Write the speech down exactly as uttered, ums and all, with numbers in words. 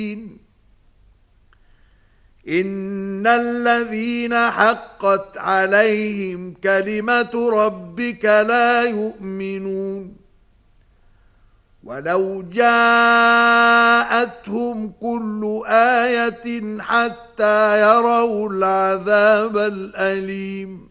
إن الذين حقت عليهم كلمة ربك لا يؤمنون ولو جاءتهم كل آية حتى يروا العذاب الأليم